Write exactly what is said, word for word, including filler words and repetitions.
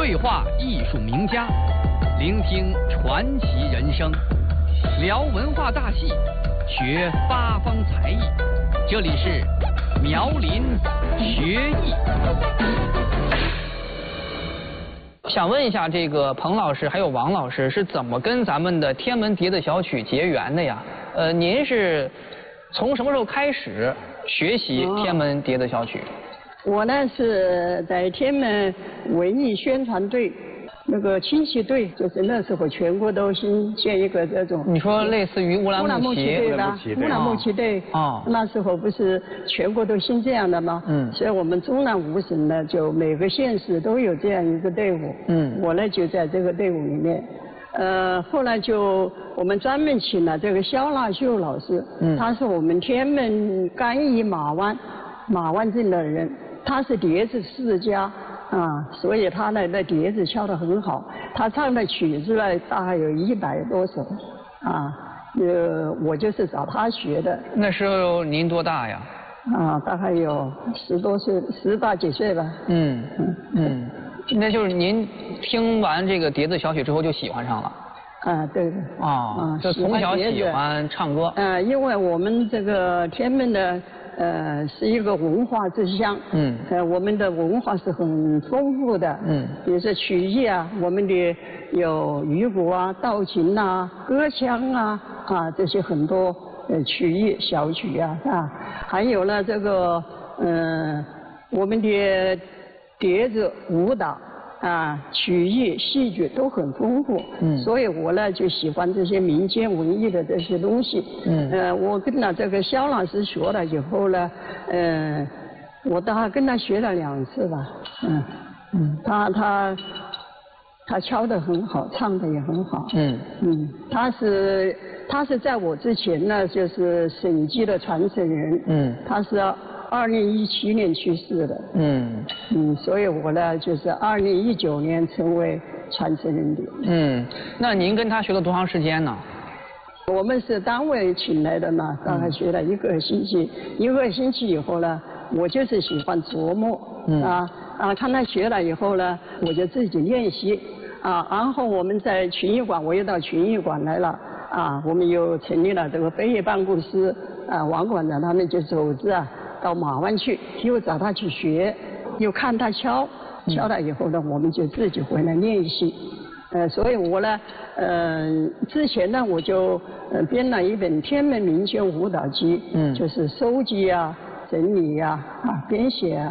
对话艺术名家，聆听传奇人生，聊文化大戏，学八方才艺。这里是苗林学艺。 想问一下，这个彭老师还有王老师是怎么跟咱们的天门笛子小曲结缘的呀？呃，您是从什么时候开始学习天门笛子小曲？ 哦、我呢是在天门文艺宣传队。那个清戏队，就是那时候全国都新建一个这种。 你说类似于乌兰牧骑队吧？乌兰牧骑队。哦。那时候不是全国都新这样的吗？嗯。所以我们中南五省呢，就每个县市都有这样一个队伍。嗯。我呢就在这个队伍里面，呃，后来就我们专门请了这个肖纳秀老师。嗯。他是我们天门甘邑马湾马湾镇的人，他是笛子世家。啊，所以他呢，那笛子敲得很好，他唱的曲子呢，大概有一百多首，啊，呃，我就是找他学的。 那时候您多大呀？ 啊，大概有十多岁，十八几岁吧。嗯嗯嗯，那就是您听完这个笛子小曲之后就喜欢上了。 啊，对的。 哦，啊，就从小喜欢唱歌。 呃，因为我们这个天门的。呃，是一个文化之乡。嗯。呃，我们的文化是很丰富的。嗯。比如说曲艺啊，我们的有渔鼓啊、道琴啊、歌腔啊，啊这些很多呃曲艺小曲啊啊，还有呢这个嗯、呃、我们的笛子、舞蹈。啊，曲艺、戏剧都很丰富，嗯，所以我呢就喜欢这些民间文艺的这些东西，嗯，呃，我跟了这个肖老师学了以后呢，呃，我大概跟他学了两次吧，嗯，嗯，他他他敲得很好，唱得也很好，嗯嗯，他是他是在我之前呢就是审计的传承人，嗯，他是。二零一七年去世的，嗯嗯，所以我呢就是二零一九年成为传承人的。嗯， 那您跟他学了多长时间呢？ 我们是单位请来的嘛，大概学了一个星期，嗯、一个星期以后呢，我就是喜欢琢磨，嗯、啊啊，看他学了以后呢，我就自己练习，啊，然后我们在群艺馆，我又到群艺馆来了，啊，我们又成立了这个飞跃办公室，啊，王馆长他们就组织啊。到马湾去，又找他去学，又看他敲，敲了以后呢，我们就自己回来练习。呃，所以我呢，呃，之前呢，我就呃编了一本《天门民间舞蹈集》，嗯，就是收集啊、整理呀、啊、编写啊。